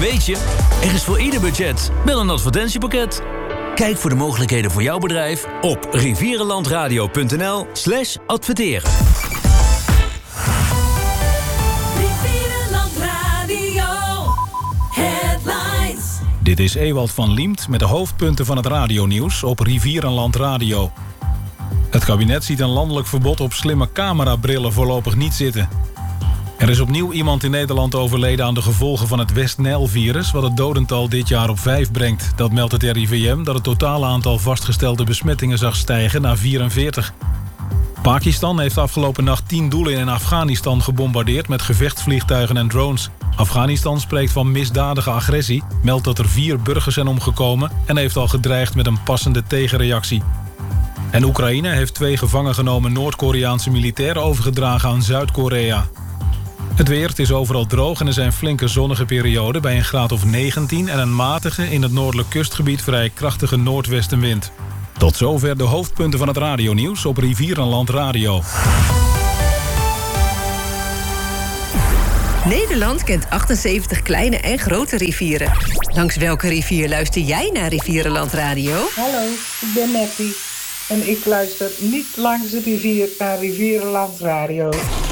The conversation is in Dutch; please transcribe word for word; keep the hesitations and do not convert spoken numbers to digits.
weet je, er is voor ieder budget wel een advertentiepakket. Kijk voor de mogelijkheden voor jouw bedrijf op rivierenlandradio.nl slash adverteren. Rivierenland Radio Headlines. Dit is Ewald van Liemt met de hoofdpunten van het radionieuws op Rivierenland Radio. Het kabinet ziet een landelijk verbod op slimme camerabrillen voorlopig niet zitten. Er is opnieuw iemand in Nederland overleden aan de gevolgen van het West-Nijl-virus, wat het dodental dit jaar op vijf brengt. Dat meldt het R I V M, dat het totale aantal vastgestelde besmettingen zag stijgen naar vierenveertig. Pakistan heeft afgelopen nacht tien doelen in Afghanistan gebombardeerd met gevechtsvliegtuigen en drones. Afghanistan spreekt van misdadige agressie, meldt dat er vier burgers zijn omgekomen en heeft al gedreigd met een passende tegenreactie. En Oekraïne heeft twee gevangen genomen Noord-Koreaanse militairen overgedragen aan Zuid-Korea. Het weer, het is overal droog en er zijn flinke zonnige perioden bij een graad of negentien... en een matige, in het noordelijk kustgebied vrij krachtige noordwestenwind. Tot zover de hoofdpunten van het radionieuws op Rivierenland Radio. Nederland kent achtenzeventig kleine en grote rivieren. Langs welke rivier luister jij naar Rivierenland Radio? Hallo, ik ben Nettie. En ik luister niet langs de rivier naar Rivierenland Radio.